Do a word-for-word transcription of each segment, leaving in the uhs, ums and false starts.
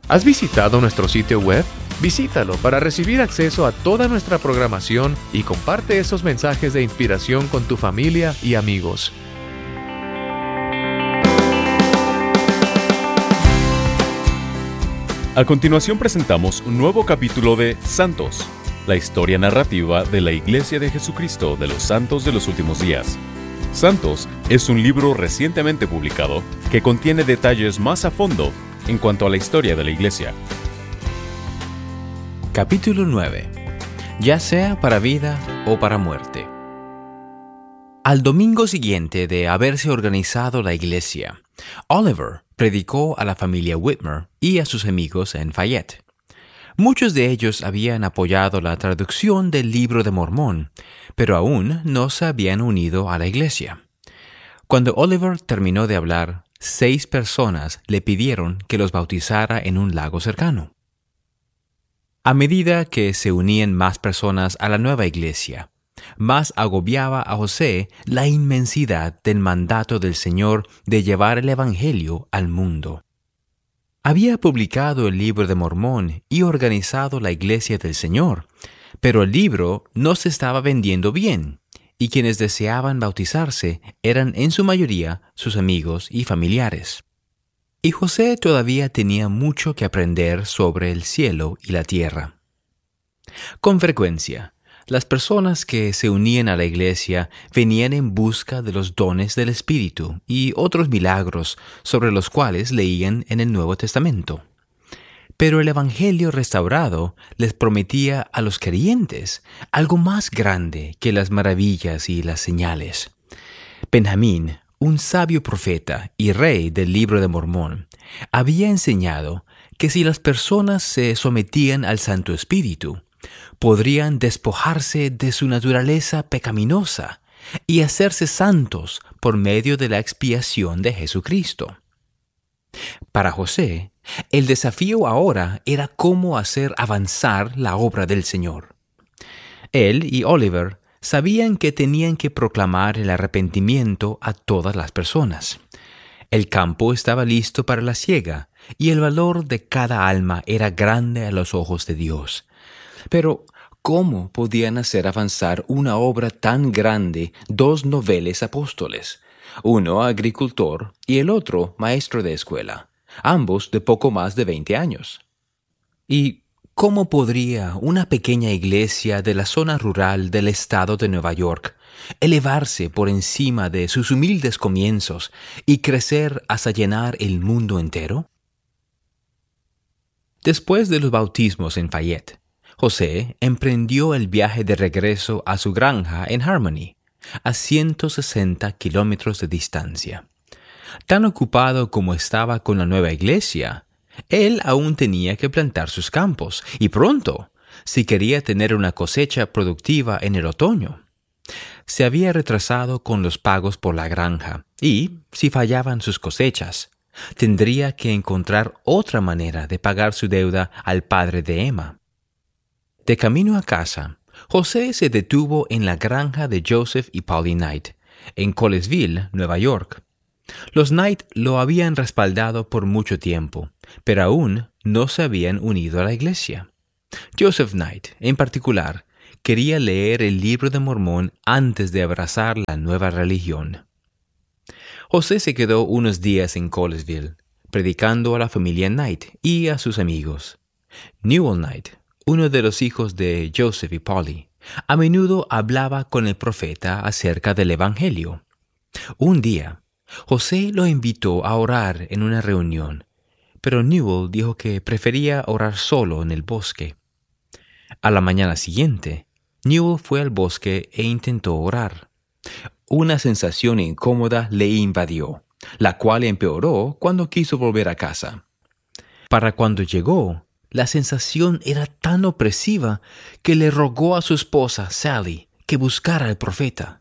¿Has visitado nuestro sitio web? Visítalo para recibir acceso a toda nuestra programación y comparte esos mensajes de inspiración con tu familia y amigos. A continuación presentamos un nuevo capítulo de Santos, la historia narrativa de la Iglesia de Jesucristo de los Santos de los Últimos Días. Santos es un libro recientemente publicado que contiene detalles más a fondo en cuanto a la historia de la Iglesia. Capítulo nueve. Ya sea para vida o para muerte. Al domingo siguiente de haberse organizado la iglesia, Oliver predicó a la familia Whitmer y a sus amigos en Fayette. Muchos de ellos habían apoyado la traducción del Libro de Mormón, pero aún no se habían unido a la iglesia. Cuando Oliver terminó de hablar, seis personas le pidieron que los bautizara en un lago cercano. A medida que se unían más personas a la nueva iglesia, más agobiaba a José la inmensidad del mandato del Señor de llevar el Evangelio al mundo. Había publicado el Libro de Mormón y organizado la Iglesia del Señor, pero el libro no se estaba vendiendo bien, y quienes deseaban bautizarse eran en su mayoría sus amigos y familiares. Y José todavía tenía mucho que aprender sobre el cielo y la tierra. Con frecuencia, las personas que se unían a la iglesia venían en busca de los dones del Espíritu y otros milagros sobre los cuales leían en el Nuevo Testamento. Pero el Evangelio restaurado les prometía a los creyentes algo más grande que las maravillas y las señales. Benjamín, un sabio profeta y rey del Libro de Mormón, había enseñado que si las personas se sometían al Santo Espíritu, podrían despojarse de su naturaleza pecaminosa y hacerse santos por medio de la expiación de Jesucristo. Para José, el desafío ahora era cómo hacer avanzar la obra del Señor. Él y Oliver sabían que tenían que proclamar el arrepentimiento a todas las personas. El campo estaba listo para la siega y el valor de cada alma era grande a los ojos de Dios. Pero, ¿cómo podían hacer avanzar una obra tan grande dos noveles apóstoles? Uno agricultor y el otro maestro de escuela, ambos de poco más de veinte años. ¿Y cómo podría una pequeña iglesia de la zona rural del estado de Nueva York elevarse por encima de sus humildes comienzos y crecer hasta llenar el mundo entero? Después de los bautismos en Fayette, José emprendió el viaje de regreso a su granja en Harmony, a ciento sesenta kilómetros de distancia. Tan ocupado como estaba con la nueva iglesia, él aún tenía que plantar sus campos, y pronto, si quería tener una cosecha productiva en el otoño. Se había retrasado con los pagos por la granja, y, si fallaban sus cosechas, tendría que encontrar otra manera de pagar su deuda al padre de Emma. De camino a casa, José se detuvo en la granja de Joseph y Polly Knight, en Colesville, Nueva York. Los Knight lo habían respaldado por mucho tiempo, pero aún no se habían unido a la iglesia. Joseph Knight, en particular, quería leer el Libro de Mormón antes de abrazar la nueva religión. José se quedó unos días en Colesville, predicando a la familia Knight y a sus amigos. Newell Knight, uno de los hijos de Joseph y Polly, a menudo hablaba con el profeta acerca del Evangelio. Un día, José lo invitó a orar en una reunión, pero Newell dijo que prefería orar solo en el bosque. A la mañana siguiente, Newell fue al bosque e intentó orar. Una sensación incómoda le invadió, la cual empeoró cuando quiso volver a casa. Para cuando llegó, la sensación era tan opresiva que le rogó a su esposa, Sally, que buscara al profeta.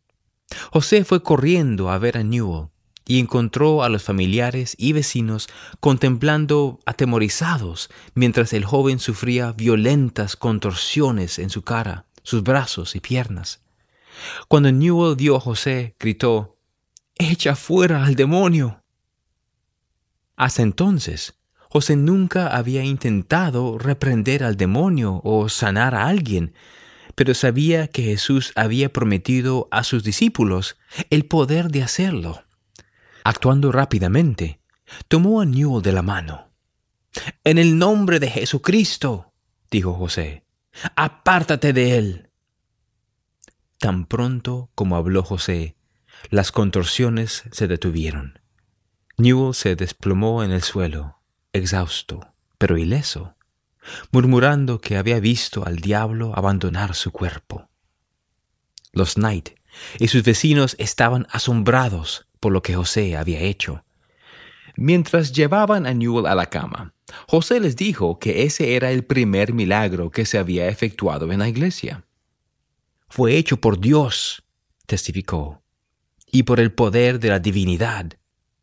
José fue corriendo a ver a Newell y encontró a los familiares y vecinos contemplando atemorizados mientras el joven sufría violentas contorsiones en su cara, sus brazos y piernas. Cuando Newell vio a José, gritó: «¡Echa fuera al demonio!». Hasta entonces, José nunca había intentado reprender al demonio o sanar a alguien, pero sabía que Jesús había prometido a sus discípulos el poder de hacerlo. Actuando rápidamente, tomó a Newell de la mano. «En el nombre de Jesucristo», dijo José, «apártate de él». Tan pronto como habló José, las contorsiones se detuvieron. Newell se desplomó en el suelo, exhausto, pero ileso, murmurando que había visto al diablo abandonar su cuerpo. Los Knight y sus vecinos estaban asombrados por lo que José había hecho. Mientras llevaban a Newell a la cama, José les dijo que ese era el primer milagro que se había efectuado en la iglesia. «Fue hecho por Dios», testificó, «y por el poder de la divinidad».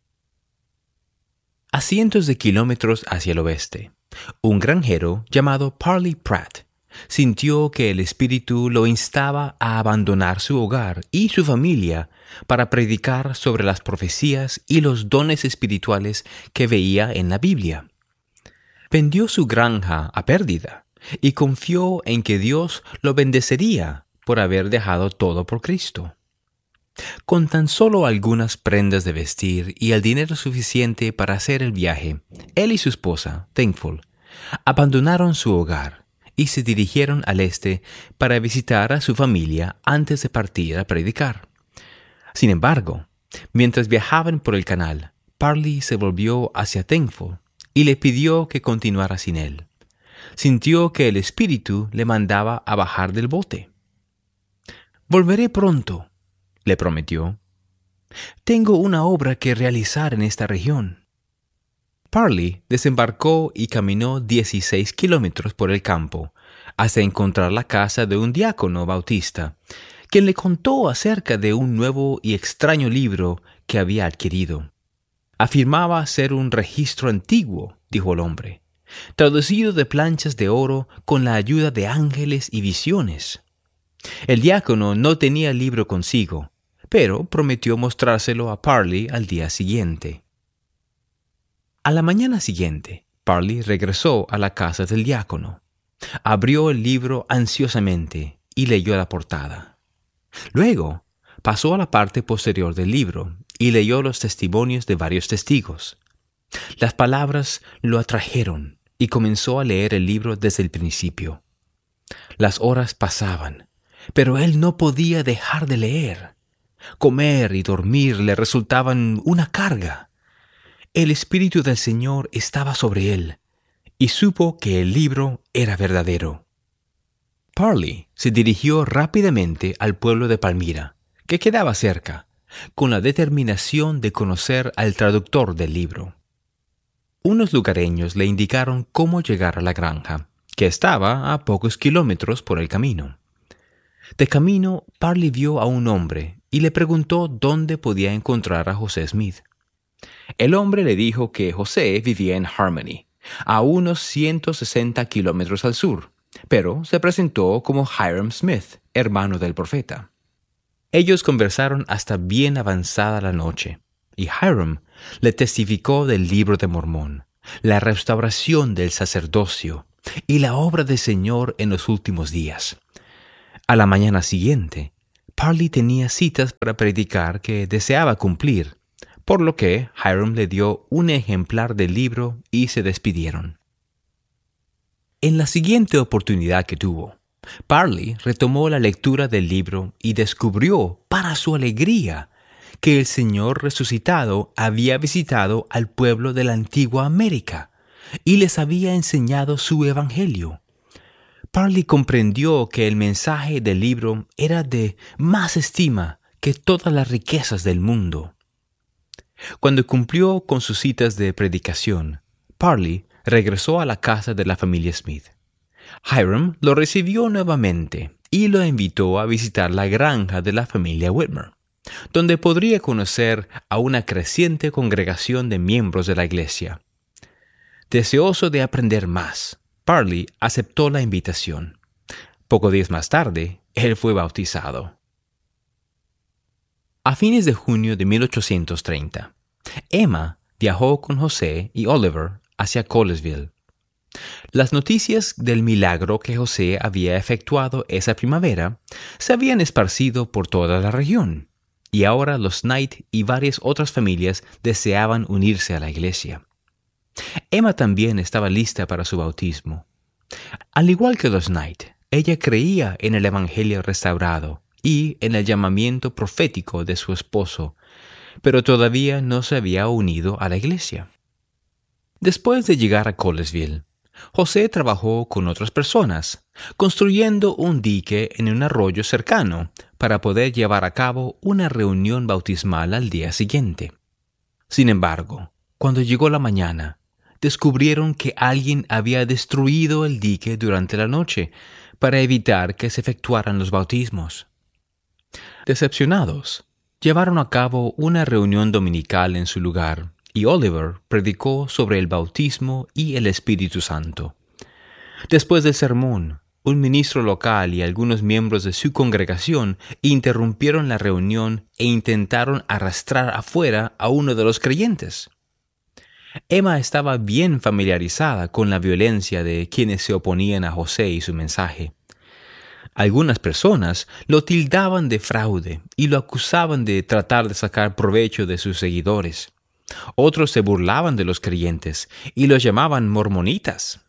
A cientos de kilómetros hacia el oeste, un granjero llamado Parley Pratt sintió que el Espíritu lo instaba a abandonar su hogar y su familia para predicar sobre las profecías y los dones espirituales que veía en la Biblia. Vendió su granja a pérdida y confió en que Dios lo bendecería por haber dejado todo por Cristo. Con tan solo algunas prendas de vestir y el dinero suficiente para hacer el viaje, él y su esposa, Thankful, abandonaron su hogar y se dirigieron al este para visitar a su familia antes de partir a predicar. Sin embargo, mientras viajaban por el canal, Parley se volvió hacia Thankful y le pidió que continuara sin él. Sintió que el Espíritu le mandaba a bajar del bote. «Volveré pronto», le prometió. «Tengo una obra que realizar en esta región». Parley desembarcó y caminó dieciséis kilómetros por el campo hasta encontrar la casa de un diácono bautista, quien le contó acerca de un nuevo y extraño libro que había adquirido. Afirmaba ser un registro antiguo, dijo el hombre, traducido de planchas de oro con la ayuda de ángeles y visiones. El diácono no tenía el libro consigo, pero prometió mostrárselo a Parley al día siguiente. A la mañana siguiente, Parley regresó a la casa del diácono. Abrió el libro ansiosamente y leyó la portada. Luego, pasó a la parte posterior del libro y leyó los testimonios de varios testigos. Las palabras lo atrajeron y comenzó a leer el libro desde el principio. Las horas pasaban, pero él no podía dejar de leer. Comer y dormir le resultaban una carga. El Espíritu del Señor estaba sobre él, y supo que el libro era verdadero. Parley se dirigió rápidamente al pueblo de Palmira, que quedaba cerca, con la determinación de conocer al traductor del libro. Unos lugareños le indicaron cómo llegar a la granja, que estaba a pocos kilómetros por el camino. De camino, Parley vio a un hombre y le preguntó dónde podía encontrar a José Smith. El hombre le dijo que José vivía en Harmony, a unos ciento sesenta kilómetros al sur, pero se presentó como Hyrum Smith, hermano del profeta. Ellos conversaron hasta bien avanzada la noche, y Hyrum le testificó del libro de Mormón, la restauración del sacerdocio y la obra del Señor en los últimos días. A la mañana siguiente, Parley tenía citas para predicar que deseaba cumplir, por lo que Hyrum le dio un ejemplar del libro y se despidieron. En la siguiente oportunidad que tuvo, Parley retomó la lectura del libro y descubrió, para su alegría, que el Señor resucitado había visitado al pueblo de la antigua América y les había enseñado su evangelio. Parley comprendió que el mensaje del libro era de más estima que todas las riquezas del mundo. Cuando cumplió con sus citas de predicación, Parley regresó a la casa de la familia Smith. Hyrum lo recibió nuevamente y lo invitó a visitar la granja de la familia Whitmer, donde podría conocer a una creciente congregación de miembros de la iglesia. Deseoso de aprender más, Parley aceptó la invitación. Pocos días más tarde, él fue bautizado. A fines de junio de mil ochocientos treinta, Emma viajó con José y Oliver hacia Colesville. Las noticias del milagro que José había efectuado esa primavera se habían esparcido por toda la región, y ahora los Knight y varias otras familias deseaban unirse a la iglesia. Emma también estaba lista para su bautismo. Al igual que los Knight, ella creía en el Evangelio restaurado y en el llamamiento profético de su esposo, pero todavía no se había unido a la iglesia. Después de llegar a Colesville, José trabajó con otras personas, construyendo un dique en un arroyo cercano para poder llevar a cabo una reunión bautismal al día siguiente. Sin embargo, cuando llegó la mañana, descubrieron que alguien había destruido el dique durante la noche para evitar que se efectuaran los bautismos. Decepcionados, llevaron a cabo una reunión dominical en su lugar, y Oliver predicó sobre el bautismo y el Espíritu Santo. Después del sermón, un ministro local y algunos miembros de su congregación interrumpieron la reunión e intentaron arrastrar afuera a uno de los creyentes. Emma estaba bien familiarizada con la violencia de quienes se oponían a José y su mensaje. Algunas personas lo tildaban de fraude y lo acusaban de tratar de sacar provecho de sus seguidores. Otros se burlaban de los creyentes y los llamaban mormonitas.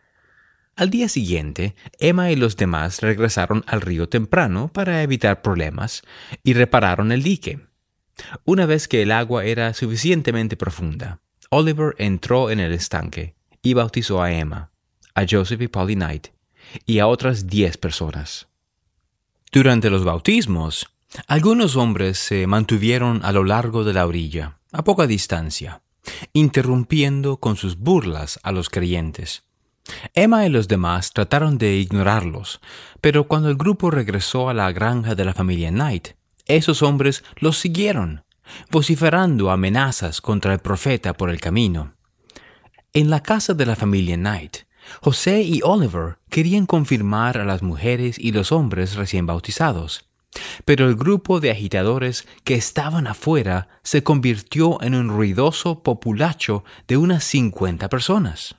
Al día siguiente, Emma y los demás regresaron al río temprano para evitar problemas y repararon el dique. Una vez que el agua era suficientemente profunda, Oliver entró en el estanque y bautizó a Emma, a Joseph y Polly Knight y a otras diez personas. Durante los bautismos, algunos hombres se mantuvieron a lo largo de la orilla, a poca distancia, interrumpiendo con sus burlas a los creyentes. Emma y los demás trataron de ignorarlos, pero cuando el grupo regresó a la granja de la familia Knight, esos hombres los siguieron, vociferando amenazas contra el profeta por el camino. En la casa de la familia Knight, José y Oliver querían confirmar a las mujeres y los hombres recién bautizados, pero el grupo de agitadores que estaban afuera se convirtió en un ruidoso populacho de unas cincuenta personas.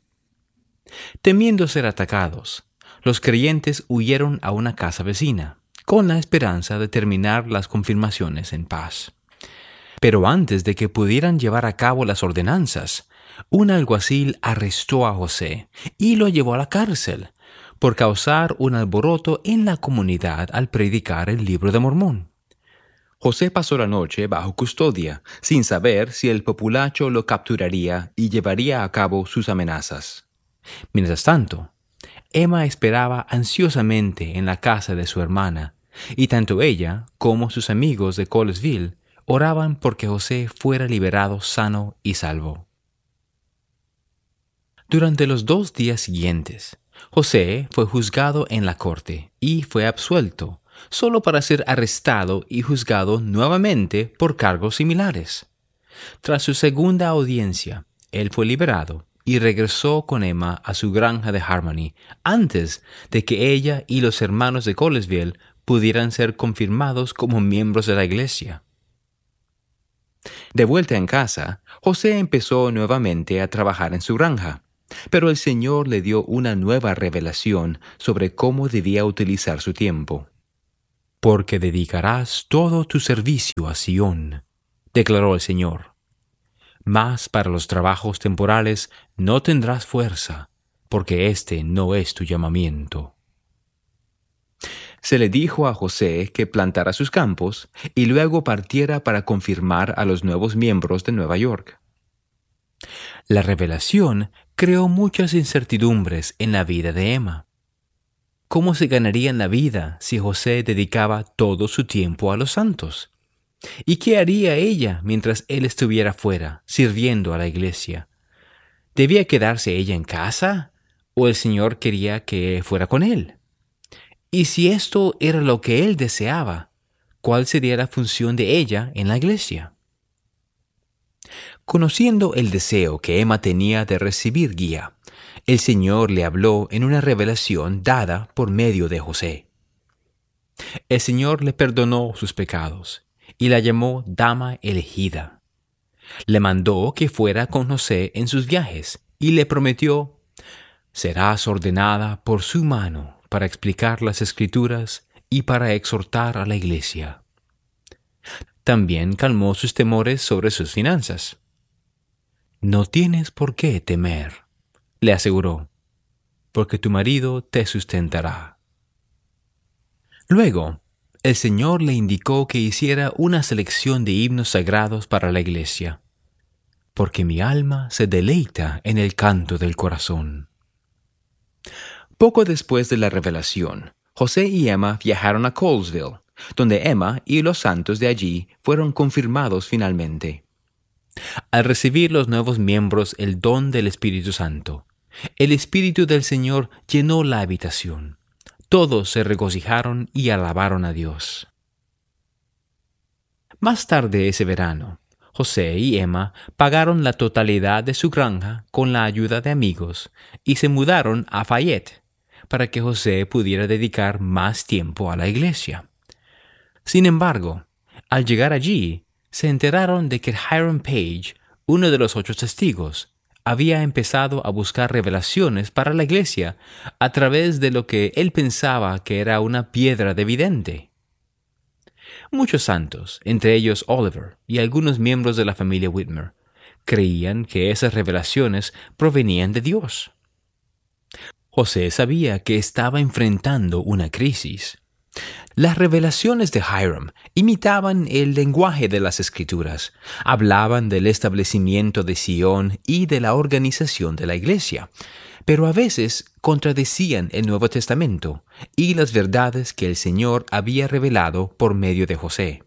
Temiendo ser atacados, los creyentes huyeron a una casa vecina, con la esperanza de terminar las confirmaciones en paz. Pero antes de que pudieran llevar a cabo las ordenanzas, un alguacil arrestó a José y lo llevó a la cárcel por causar un alboroto en la comunidad al predicar el Libro de Mormón. José pasó la noche bajo custodia, sin saber si el populacho lo capturaría y llevaría a cabo sus amenazas. Mientras tanto, Emma esperaba ansiosamente en la casa de su hermana, y tanto ella como sus amigos de Colesville oraban porque José fuera liberado sano y salvo. Durante los dos días siguientes, José fue juzgado en la corte y fue absuelto, solo para ser arrestado y juzgado nuevamente por cargos similares. Tras su segunda audiencia, él fue liberado y regresó con Emma a su granja de Harmony antes de que ella y los hermanos de Colesville pudieran ser confirmados como miembros de la iglesia. De vuelta en casa, José empezó nuevamente a trabajar en su granja, pero el Señor le dio una nueva revelación sobre cómo debía utilizar su tiempo. «Porque dedicarás todo tu servicio a Sión», declaró el Señor. «Mas para los trabajos temporales no tendrás fuerza, porque este no es tu llamamiento». Se le dijo a José que plantara sus campos y luego partiera para confirmar a los nuevos miembros de Nueva York. La revelación creó muchas incertidumbres en la vida de Emma. ¿Cómo se ganarían la vida si José dedicaba todo su tiempo a los santos? ¿Y qué haría ella mientras él estuviera fuera, sirviendo a la iglesia? ¿Debía quedarse ella en casa? ¿O el Señor quería que fuera con él? Y si esto era lo que él deseaba, ¿cuál sería la función de ella en la iglesia? Conociendo el deseo que Emma tenía de recibir guía, el Señor le habló en una revelación dada por medio de José. El Señor le perdonó sus pecados y la llamó dama elegida. Le mandó que fuera con José en sus viajes y le prometió: «Serás ordenada por su mano para explicar las Escrituras y para exhortar a la Iglesia». También calmó sus temores sobre sus finanzas. «No tienes por qué temer», le aseguró, «porque tu marido te sustentará». Luego, el Señor le indicó que hiciera una selección de himnos sagrados para la Iglesia, porque mi alma se deleita en el canto del corazón. Poco después de la revelación, José y Emma viajaron a Colesville, donde Emma y los santos de allí fueron confirmados finalmente. Al recibir los nuevos miembros el don del Espíritu Santo, el Espíritu del Señor llenó la habitación. Todos se regocijaron y alabaron a Dios. Más tarde ese verano, José y Emma pagaron la totalidad de su granja con la ayuda de amigos y se mudaron a Fayette para que José pudiera dedicar más tiempo a la iglesia. Sin embargo, al llegar allí, se enteraron de que Hiram Page, uno de los ocho testigos, había empezado a buscar revelaciones para la iglesia a través de lo que él pensaba que era una piedra de vidente. Muchos santos, entre ellos Oliver y algunos miembros de la familia Whitmer, creían que esas revelaciones provenían de Dios. José sabía que estaba enfrentando una crisis. Las revelaciones de Hiram imitaban el lenguaje de las Escrituras, hablaban del establecimiento de Sion y de la organización de la iglesia, pero a veces contradecían el Nuevo Testamento y las verdades que el Señor había revelado por medio de José.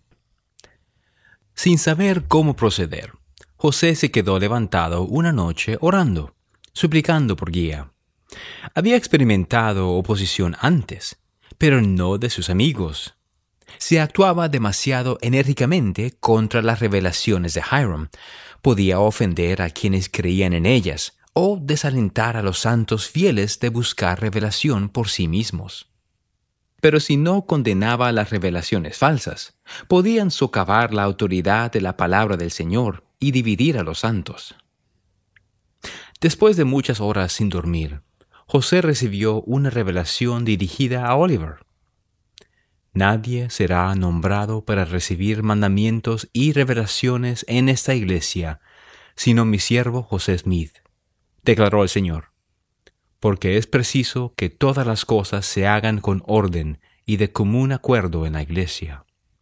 Sin saber cómo proceder, José se quedó levantado una noche orando, suplicando por guía. Había experimentado oposición antes, pero no de sus amigos. Si actuaba demasiado enérgicamente contra las revelaciones de Hiram, podía ofender a quienes creían en ellas o desalentar a los santos fieles de buscar revelación por sí mismos. Pero si no condenaba las revelaciones falsas, podían socavar la autoridad de la palabra del Señor y dividir a los santos. Después de muchas horas sin dormir, José recibió una revelación dirigida a Oliver. «Nadie será nombrado para recibir mandamientos y revelaciones en esta iglesia, sino mi siervo José Smith», declaró el Señor, «porque es preciso que todas las cosas se hagan con orden y de común acuerdo en la iglesia».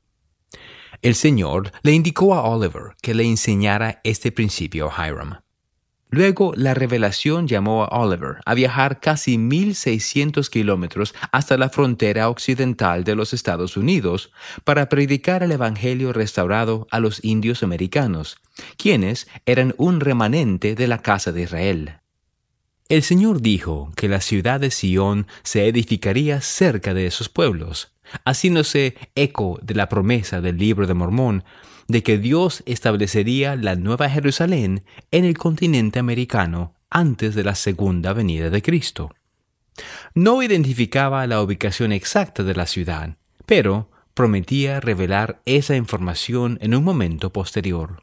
El Señor le indicó a Oliver que le enseñara este principio a Hiram. Luego la revelación llamó a Oliver a viajar casi mil seiscientos kilómetros hasta la frontera occidental de los Estados Unidos para predicar el Evangelio restaurado a los indios americanos, quienes eran un remanente de la casa de Israel. El Señor dijo que la ciudad de Sion se edificaría cerca de esos pueblos, haciéndose eco de la promesa del Libro de Mormón de que Dios establecería la Nueva Jerusalén en el continente americano antes de la segunda venida de Cristo. No identificaba la ubicación exacta de la ciudad, pero prometía revelar esa información en un momento posterior.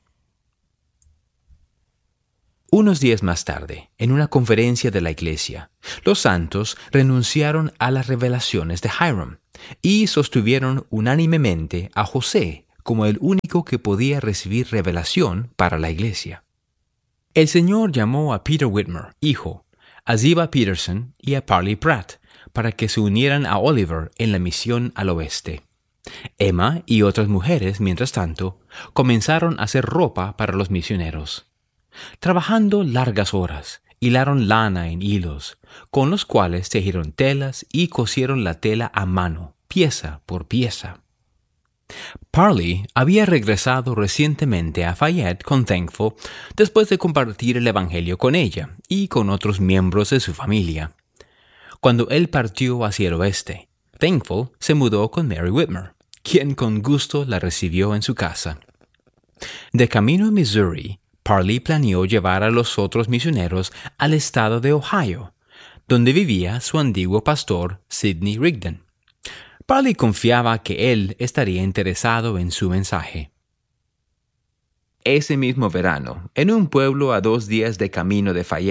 Unos días más tarde, en una conferencia de la iglesia, los santos renunciaron a las revelaciones de Hiram y sostuvieron unánimemente a José como el único que podía recibir revelación para la iglesia. El Señor llamó a Peter Whitmer, hijo, a Ziba Peterson y a Parley Pratt para que se unieran a Oliver en la misión al oeste. Emma y otras mujeres, mientras tanto, comenzaron a hacer ropa para los misioneros. Trabajando largas horas, hilaron lana en hilos, con los cuales tejieron telas y cosieron la tela a mano, pieza por pieza. Parley había regresado recientemente a Fayette con Thankful después de compartir el Evangelio con ella y con otros miembros de su familia. Cuando él partió hacia el oeste, Thankful se mudó con Mary Whitmer, quien con gusto la recibió en su casa. De camino a Missouri, Parley planeó llevar a los otros misioneros al estado de Ohio, donde vivía su antiguo pastor Sidney Rigdon. Parley confiaba que él estaría interesado en su mensaje. Ese mismo verano, en un pueblo a dos días de camino de Fayette,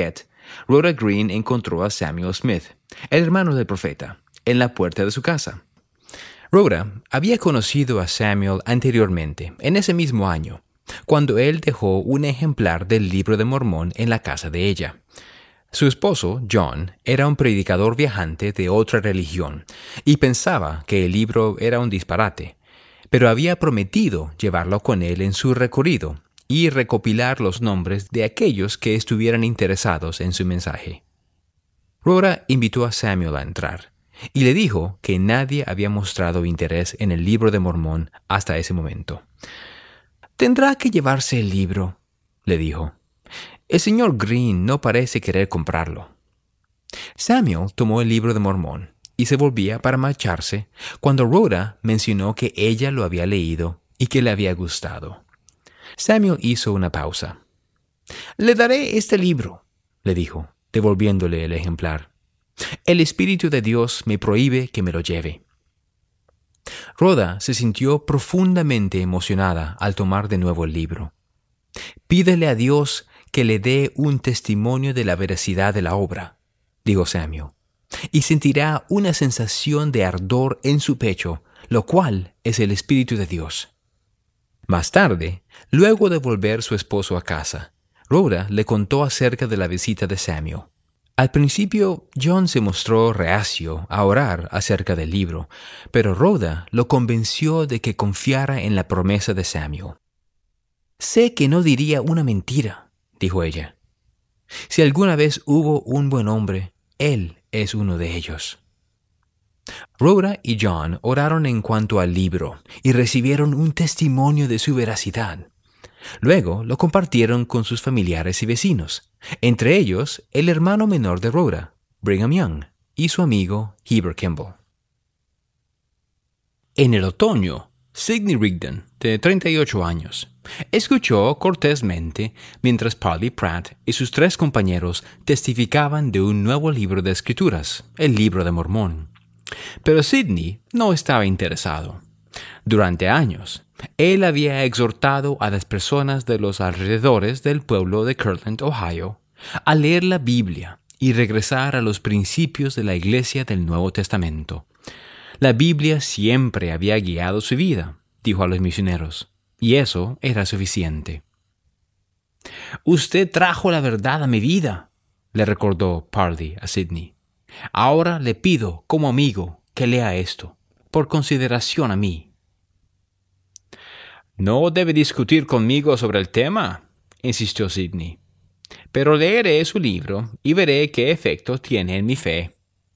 Rhoda Green encontró a Samuel Smith, el hermano del profeta, en la puerta de su casa. Rhoda había conocido a Samuel anteriormente, en ese mismo año, cuando él dejó un ejemplar del Libro de Mormón en la casa de ella. Su esposo, John, era un predicador viajante de otra religión y pensaba que el libro era un disparate, pero había prometido llevarlo con él en su recorrido y recopilar los nombres de aquellos que estuvieran interesados en su mensaje. Rhoda invitó a Samuel a entrar y le dijo que nadie había mostrado interés en el Libro de Mormón hasta ese momento. «Tendrá que llevarse el libro», le dijo. «El señor Green no parece querer comprarlo». Samuel tomó el Libro de Mormón y se volvía para marcharse cuando Rhoda mencionó que ella lo había leído y que le había gustado. Samuel hizo una pausa. «Le daré este libro», le dijo, devolviéndole el ejemplar. «El Espíritu de Dios me prohíbe que me lo lleve». Rhoda se sintió profundamente emocionada al tomar de nuevo el libro. «Pídele a Dios que le dé un testimonio de la veracidad de la obra», dijo Samuel, «y sentirá una sensación de ardor en su pecho, lo cual es el Espíritu de Dios». Más tarde, luego de volver su esposo a casa, Rhoda le contó acerca de la visita de Samuel. Al principio, John se mostró reacio a orar acerca del libro, pero Rhoda lo convenció de que confiara en la promesa de Samuel. «Sé que no diría una mentira», dijo ella. «Si alguna vez hubo un buen hombre, él es uno de ellos». Rhoda y John oraron en cuanto al libro y recibieron un testimonio de su veracidad. Luego lo compartieron con sus familiares y vecinos, entre ellos el hermano menor de Rhoda, Brigham Young, y su amigo Heber Kimball. En el otoño, Sidney Rigdon, de treinta y ocho años, escuchó cortésmente mientras Parley Pratt y sus tres compañeros testificaban de un nuevo libro de escrituras, el Libro de Mormón. Pero Sidney no estaba interesado. Durante años, él había exhortado a las personas de los alrededores del pueblo de Kirtland, Ohio, a leer la Biblia y regresar a los principios de la Iglesia del Nuevo Testamento. La Biblia siempre había guiado su vida, dijo a los misioneros, y eso era suficiente. «Usted trajo la verdad a mi vida», le recordó Parley a Sidney. «Ahora le pido, como amigo, que lea esto, por consideración a mí». «No debe discutir conmigo sobre el tema», insistió Sidney. «Pero leeré su libro y veré qué efecto tiene en mi fe».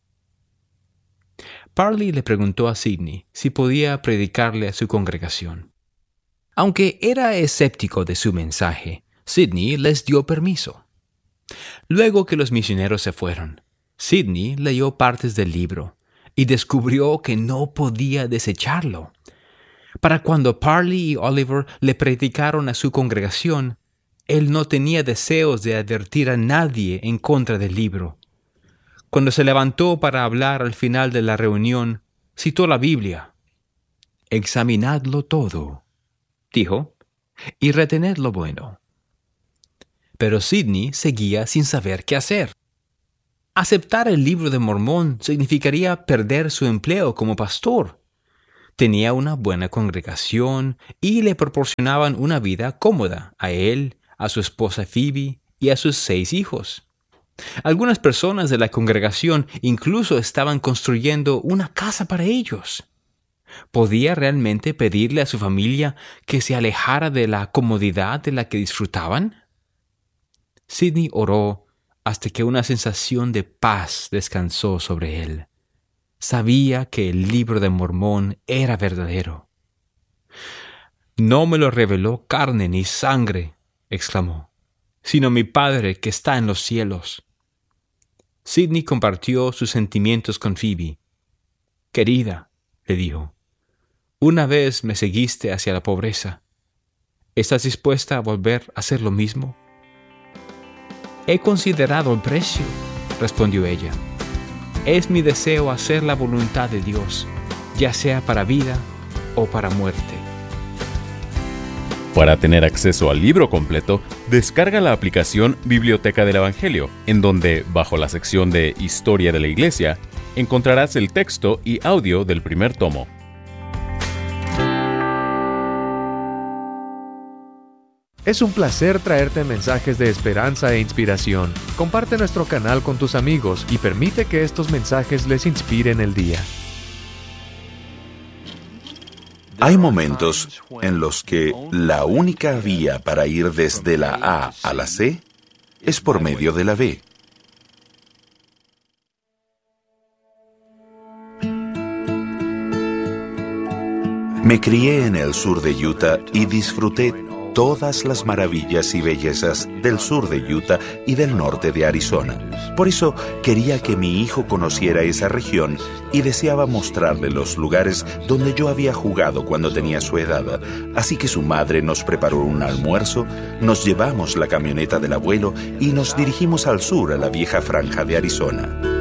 Parley le preguntó a Sidney si podía predicarle a su congregación. Aunque era escéptico de su mensaje, Sidney les dio permiso. Luego que los misioneros se fueron, Sidney leyó partes del libro y descubrió que no podía desecharlo. Para cuando Parley y Oliver le predicaron a su congregación, él no tenía deseos de advertir a nadie en contra del libro. Cuando se levantó para hablar al final de la reunión, citó la Biblia. «Examinadlo todo», dijo, «y retened lo bueno». Pero Sidney seguía sin saber qué hacer. Aceptar el Libro de Mormón significaría perder su empleo como pastor. Tenía una buena congregación y le proporcionaban una vida cómoda a él, a su esposa Phoebe y a sus seis hijos. Algunas personas de la congregación incluso estaban construyendo una casa para ellos. ¿Podía realmente pedirle a su familia que se alejara de la comodidad de la que disfrutaban? Sidney oró hasta que una sensación de paz descansó sobre él. Sabía que el Libro de Mormón era verdadero. «No me lo reveló carne ni sangre», exclamó, «sino mi Padre que está en los cielos». Sidney compartió sus sentimientos con Phoebe. «Querida», le dijo, «una vez me seguiste hacia la pobreza. ¿Estás dispuesta a volver a hacer lo mismo?» «He considerado el precio», respondió ella. «Es mi deseo hacer la voluntad de Dios, ya sea para vida o para muerte». Para tener acceso al libro completo, descarga la aplicación Biblioteca del Evangelio, en donde, bajo la sección de Historia de la Iglesia, encontrarás el texto y audio del primer tomo. Es un placer traerte mensajes de esperanza e inspiración. Comparte nuestro canal con tus amigos y permite que estos mensajes les inspiren el día. Hay momentos en los que la única vía para ir desde la A a la C es por medio de la B. Me crié en el sur de Utah y disfruté todas las maravillas y bellezas del sur de Utah y del norte de Arizona. Por eso quería que mi hijo conociera esa región y deseaba mostrarle los lugares donde yo había jugado cuando tenía su edad. Así que su madre nos preparó un almuerzo, nos llevamos la camioneta del abuelo y nos dirigimos al sur, a la vieja franja de Arizona.